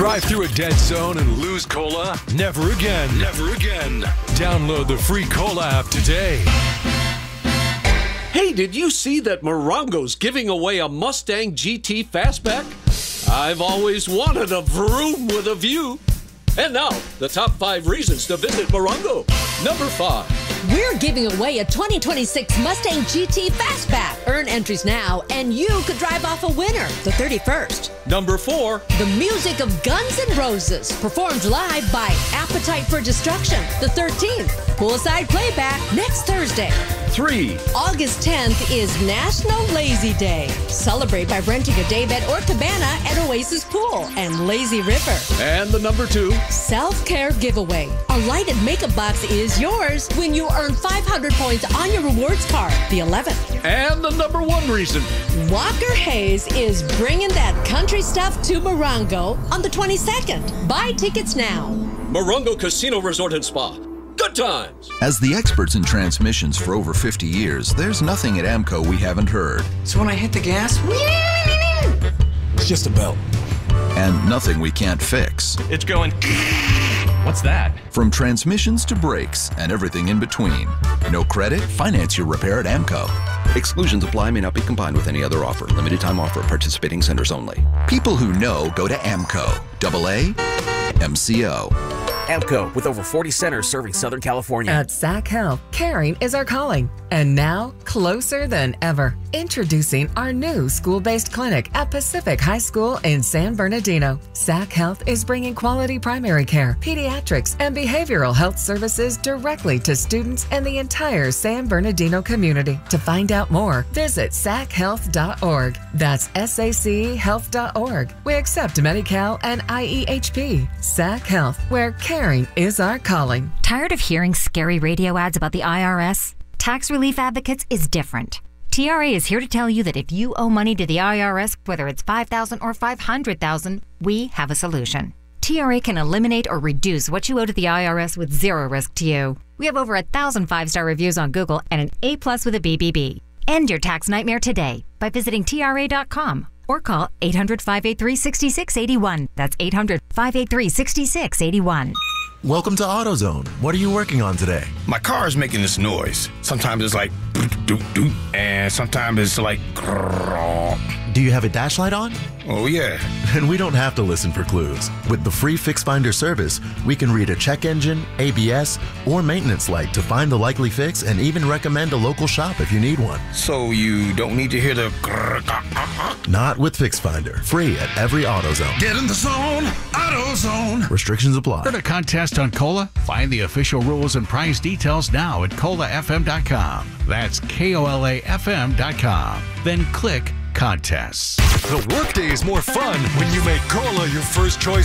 Drive through a dead zone and lose cola? Never again. Never again. Download the free Cola app today. Hey, did you see that Morongo's giving away a Mustang GT Fastback? I've always wanted a vroom with a view. And now, the top 5 reasons to visit Morongo. Number 5. We're giving away a 2026 Mustang GT Fastback. Earn entries now, and you could drive off a winner the 31st. Number 4. The music of Guns N' Roses, performed live by Appetite for Destruction the 13th. Poolside playback next Thursday. 3. August 10th is National Lazy Day. Celebrate by renting a daybed or cabana at Oasis Pool and Lazy River. And the number 2. Self-care giveaway. A lighted makeup box is yours when you earn 500 points on your rewards card, the 11th. And the number 1 reason. Walker Hayes is bringing that country stuff to Morongo on the 22nd. Buy tickets now. Morongo Casino Resort and Spa. Good times. As the experts in transmissions for over 50 years, there's nothing at AMCO we haven't heard. So when I hit the gas, it's just a belt. And nothing we can't fix. It's going. What's that? From transmissions to brakes and everything in between. No credit? Finance your repair at AMCO. Exclusions apply, may not be combined with any other offer. Limited time offer, participating centers only. People who know go to AMCO. AA MCO. AMCO, with over 40 centers serving Southern California. At Sac Health, caring is our calling. And now, closer than ever. Introducing our new school-based clinic at Pacific High School in San Bernardino. Sac Health is bringing quality primary care, pediatrics, and behavioral health services directly to students and the entire San Bernardino community. To find out more, visit sachealth.org. That's SAChealth.org. We accept Medi-Cal and IEHP. Sac Health, where caring is our calling. Tired of hearing scary radio ads about the IRS? Tax Relief Advocates is different. TRA is here to tell you that if you owe money to the IRS, whether it's $5,000 or $500,000, we have a solution. TRA can eliminate or reduce what you owe to the IRS with zero risk to you. We have over 1,000 5-star reviews on Google and an A+ with a BBB. End your tax nightmare today by visiting TRA.com or call 800-583-6681. That's 800-583-6681. Welcome to AutoZone. What are you working on today? My car is making this noise. Sometimes it's like doop doop, and sometimes it's like grrr. Do you have a dash light on? Oh yeah. And we don't have to listen for clues. With the free Fix Finder service, we can read a check engine, ABS, or maintenance light to find the likely fix and even recommend a local shop if you need one. So you don't need to hear the grrr. Not with Fix Finder. Free at every AutoZone. Get in the zone, AutoZone. Restrictions apply. For the contest on Cola, find the official rules and prize details now at colafm.com. That's KOLAFM.com. Then click Contests. The workday is more fun when you make Cola your first choice